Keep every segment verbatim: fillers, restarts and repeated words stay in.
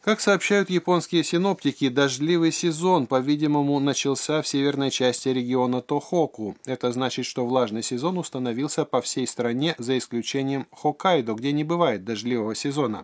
Как сообщают японские синоптики, дождливый сезон, по-видимому, начался в северной части региона Тохоку. Это значит, что влажный сезон установился по всей стране, за исключением Хоккайдо, где не бывает дождливого сезона.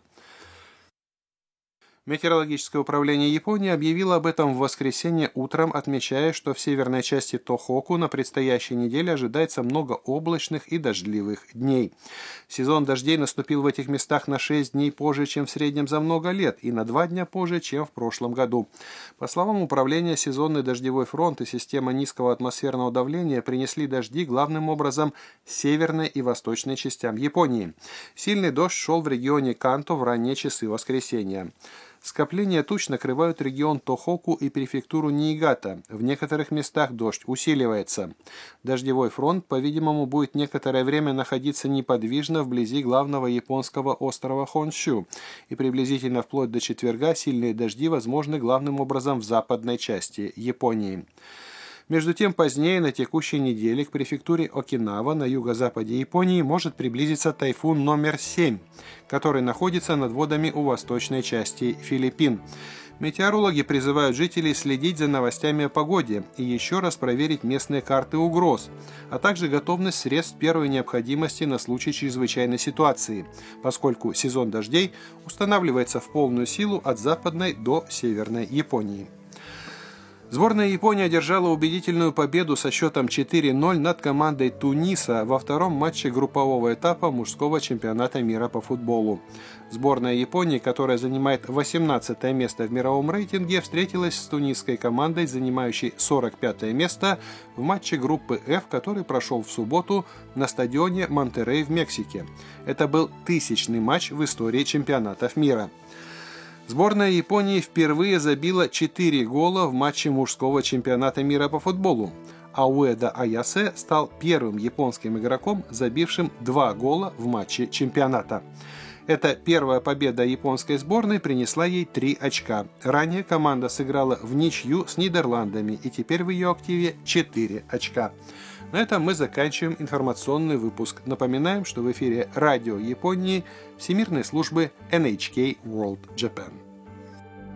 Метеорологическое управление Японии объявило об этом в воскресенье утром, отмечая, что в северной части Тохоку на предстоящей неделе ожидается много облачных и дождливых дней. Сезон дождей наступил в этих местах на шесть дней позже, чем в среднем за много лет, и на два дня позже, чем в прошлом году. По словам управления, сезонный дождевой фронт и система низкого атмосферного давления принесли дожди главным образом северной и восточной частям Японии. Сильный дождь шел в регионе Канто в ранние часы воскресенья. Скопления туч накрывают регион Тохоку и префектуру Ниигата. В некоторых местах дождь усиливается. Дождевой фронт, по-видимому, будет некоторое время находиться неподвижно вблизи главного японского острова Хонсю, и приблизительно вплоть до четверга сильные дожди возможны главным образом в западной части Японии. Между тем, позднее на текущей неделе к префектуре Окинава на юго-западе Японии может приблизиться тайфун номер семь, который находится над водами у восточной части Филиппин. Метеорологи призывают жителей следить за новостями о погоде и еще раз проверить местные карты угроз, а также готовность средств первой необходимости на случай чрезвычайной ситуации, поскольку сезон дождей устанавливается в полную силу от западной до северной Японии. Сборная Японии одержала убедительную победу со счетом четыре ноль над командой Туниса во втором матче группового этапа мужского чемпионата мира по футболу. Сборная Японии, которая занимает восемнадцатое место в мировом рейтинге, встретилась с тунисской командой, занимающей сорок пятое место в матче группы F, который прошел в субботу на стадионе Монтеррей в Мексике. Это был тысячный матч в истории чемпионатов мира. Сборная Японии впервые забила четыре гола в матче мужского чемпионата мира по футболу, а Уэда Аясе стал первым японским игроком, забившим два гола в матче чемпионата. Эта первая победа японской сборной принесла ей три очка. Ранее команда сыграла в ничью с Нидерландами, и теперь в ее активе четыре очка. На этом мы заканчиваем информационный выпуск. Напоминаем, что в эфире радио Японии Всемирной службы эн эйч кей World Japan.